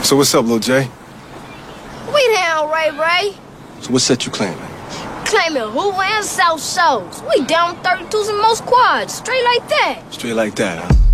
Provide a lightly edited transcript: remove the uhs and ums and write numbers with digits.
So what's up, Lil J? We down, Ray. So what set you claiming? Claiming Hoover and South Shows. We down 32s and most quads. Straight like that. Straight like that, huh?